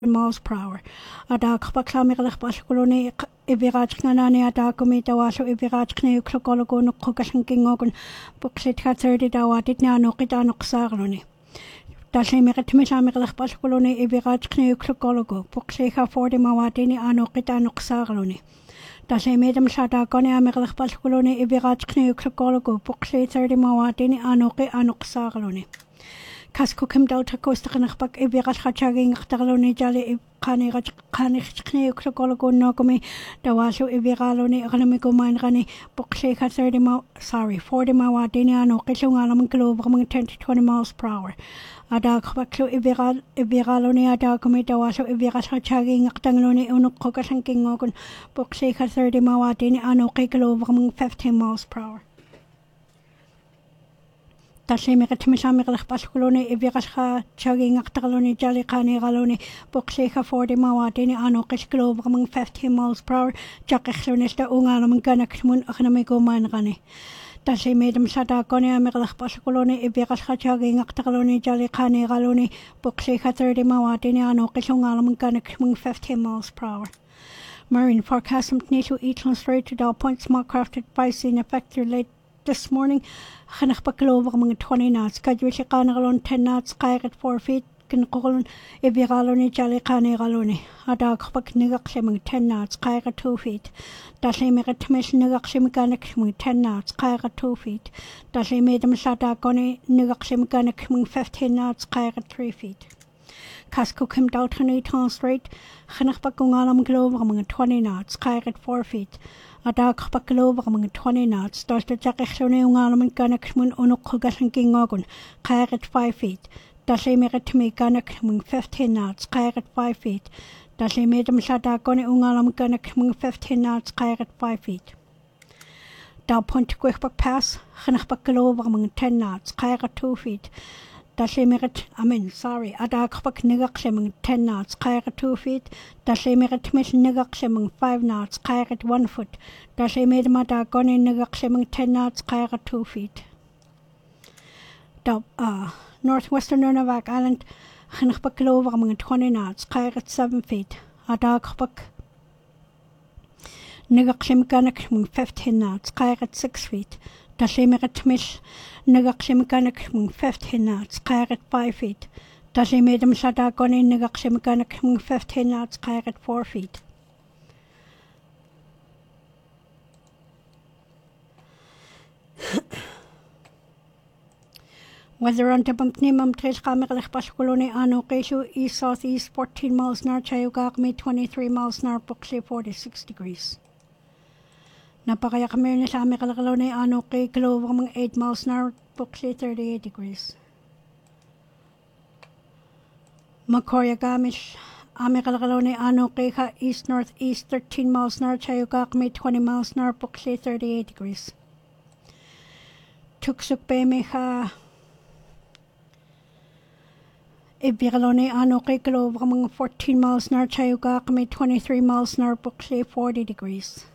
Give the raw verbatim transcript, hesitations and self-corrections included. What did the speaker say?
miles per hour. Ada kapaklamig paskuloni ibiraj nganani ada kumita waso ibiraj kne uklokologo no kokasan kingogun buksit ka thirty dawatit na no kita no ksarloni. Dashe meret misamig paskuloni ibiraj kne uklokologo buksit ka forty mawatini ano kita no ksarloni. Dashe medam shada gone amig paskuloni ibiraj kne uklokologo buksit thirty mawatini ano ki ano ksarloni. Kasko kim dauta costa kanakpak ibirat hatchaging tarloni jali kani kani chkne uklokologo nogomi dawaso ibiraloni economico mine rani bukse ka thirty ma sorry forty mawadini ano kisungalam globe among ten to twenty miles per hour. Ada kapaklo ibiral ibiraloni ada kumi dawaso ibirat hatchaging tarloni unok kokasan kingogun bukse ka thirty mawadini ano globe among fifteen miles per hour. Dashe meret misamig paskuloni ibirasha chugging aktarloni jali kani galoni bukseha forty mawadini ano kis globe among fifteen miles per hour jakichlonista ungalam ganak mun economico mine rani. Dashe medam sada gone amig paskuloni ibirasha chugging aktarloni jali kani galoni bukseha thirty mawadini ano kis ungalam ganak mun fifteen miles per hour. Marine forecast from Tneto Eastland Strait to Dow Point small craft advice in effect late this morning. Chanach baklover among twenty knots. Kadwishi kanalon ten knots. Kayak at four feet. Kinkolon ibiraloni jali kaniraloni. Adag bak nigakshiming ten knots. Kayak at two feet. Dashe megatmish nigakshiming ten knots. Kayak at two feet. Dashe medam sadagoni nigakshiming fifteen knots. Kayak at three feet. Casco Kim Dalton Town Strait. Chanach bakungalam glover among twenty knots. Kayak at four feet. Ada kapaklover among twenty knots. Does the Jakishone ungalam ganakmun unukogasan kingogun. Kayak at five feet. Does he make it to me ganakmun fifteen knots. Kayak at five feet. Does he made him sadagoni ungalam ganakmun fifteen knots. Kayak at five feet. Dow Point Quickbuck Pass. Chanach baklover among ten knots. Kayak at two feet. Dashe meret, I mean, sorry, ada kapak nigakshiming ten knots, kayak at two feet. Dashe meret mish nigakshiming five knots, kayak at one foot. Dashe made mada goni nigakshiming ten knots, kayak at two feet. Da, uh, northwestern Nunavak Island, chanakpak lover among twenty knots, kayak at seven feet. Ada kapak nigakshim ganakshiming fifteen knots, kayak at six feet. Dashe meret mish nigakshim ganakshiming fifteen knots, kayak at five feet. Dashe medam sadagoni nigakshim ganakshiming fifteen knots, kayak at four feet. Weather on the Bumpnimum Tres Kamerlich Pascoloni Ano Keshu east southeast fourteen miles north Chayugakme twenty-three miles north Buxley forty-six degrees. Napakaya kami na sa aming kalakaloni ano kay Clover mga eight miles north, Buxley thirty-eight degrees. Makoria Gamish, aming kalakaloni ano kay ka east northeast thirteen miles north, Chayugakme twenty miles north, Buxley thirty-eight degrees. Tuksuk Beme ka Ibiraloni ano kay Clover mga fourteen miles north, Chayugakme twenty-three miles north, Buxley forty degrees.